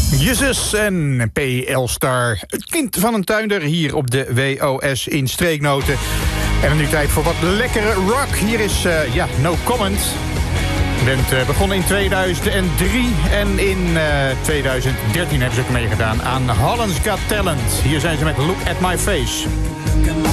Je zus en P.L. Star, het kind van een tuinder hier op de WOS in Streeknoten. En dan nu tijd voor wat lekkere rock. Hier is No Comment. Je bent begonnen in 2003 en in 2013 hebben ze ook meegedaan aan Holland's Got Talent. Hier zijn ze met Look at My Face.